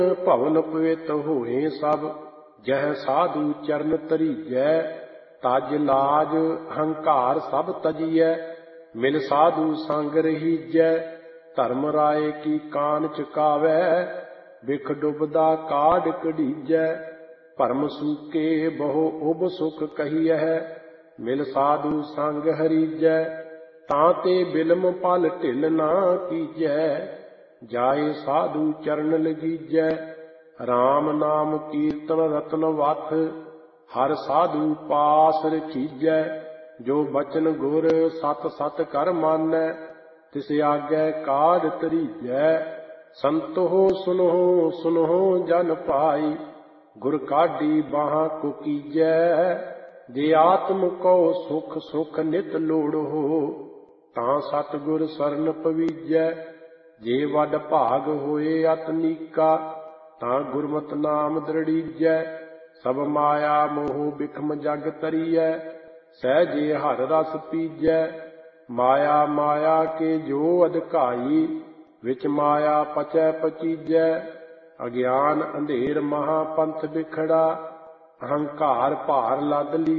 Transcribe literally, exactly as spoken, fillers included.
ਭਵਨ ਪਵਿੱਤ ਹੋਏ ਸਭ, ਜਹ ਸਾਧੂ ਚਰਨ ਧਰੀਜੈ। ਤਜ ਲਾਜ ਹੰਕਾਰ ਸਭ ਤਜੀਐ, ਮਿਲ ਸਾਧੂ ਸੰਗ ਰਹੀਜੈ। ਧਰਮ ਰਾਏ ਕੀ ਕਾਨ ਚੁਕਾਵੈ, ਬਿਖ ਡੁਬਦਾ ਕਾਢ ਕਢੀਜੈ। ਭਰਮ ਸੂਕੇ ਬਹੁ ਉਬ ਸੁਖ ਕਹੀਐ, ਮਿਲ ਸਾਧੂ ਸੰਗ ਹਰੀਜੈ। ਤਾਂ ਤੇ ਬਿਲਮ ਪਲ ਢਿਲ ਨਾ ਕੀਜੈ, ਜਾਏ ਸਾਧੂ ਚਰਨ ਲਗੀਜੈ। ਰਾਮ ਨਾਮ ਕੀਰਤਨ ਰਤਨ ਵਥ, ਹਰ ਸਾਧੂ ਪਾਸ ਰਖੀਜੈ। ਜੋ ਬਚਨ ਗੁਰ ਸਤ ਸਤ ਕਰ ਮਾਨੈ, ਤਿਸ ਆਗੈ ਕਾਢ ਧਰੀਜੈ। ਸੰਤੋ ਸੁਨੋ ਸੁਨੋ ਜਨ ਭਾਈ, ਗੁਰ ਕਾਢੀ ਬਾਹਾਂ ਕੁਕੀਜੈ। ਜੇ ਆਤਮ ਕੋ ਸੁਖ ਸੁਖ ਨਿਤ ਲੋੜਹੁ, ਤਾਂ ਸਤਿਗੁਰ ਸਰਨ ਪਵੀਜੈ। ਜੇ ਵੱਡ ਭਾਗ ਹੋਏ ਅਤਨੀਕਾ, ਤਾਂ ਗੁਰਮਤਿ ਨਾਮ ਦ੍ਰਿੜੀਜੈ। ਸਭ ਮਾਇਆ ਮੋਹ ਬਿਖਮ ਜਗ ਤਰੀਐ, ਸਹਿਜੇ ਹਰਿ ਰਸ ਪੀਜੈ। ਮਾਇਆ ਮਾਇਆ ਕੇ ਜੋ ਅਧਿਕਾਈ, ਵਿੱਚ ਮਾਇਆ ਪਚੈ ਪਚੀਜੈ। ਅਗਿਆਨ ਅੰਧੇਰ ਮਹਾ ਪੰਥ ਬਿਖੜਾ, ਅਹੰਕਾਰ ਭਾਰ ਲੱਦ ਲੀ